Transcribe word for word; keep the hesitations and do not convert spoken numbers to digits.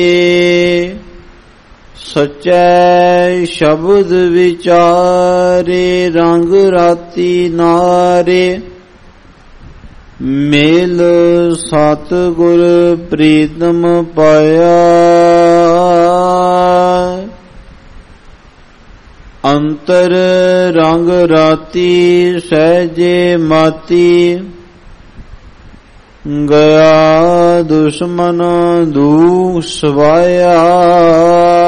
ਸਚੈ ਸ਼ਬਦ ਵਿਚਾਰੇ ਰੰਗ ਰਾਤੀ ਨਾਰੇ ਮੇਲ ਸਤਿਗੁਰ ਪ੍ਰੀਤਮ ਪਾਇਆ ਅੰਤਰ ਰੰਗ ਰਾਤੀ ਸਹਿਜੇ ਮਾਤੀ ਗਿਆ ਦੁਸ਼ਮਨ ਦੂਖ ਸਵਾਇਆ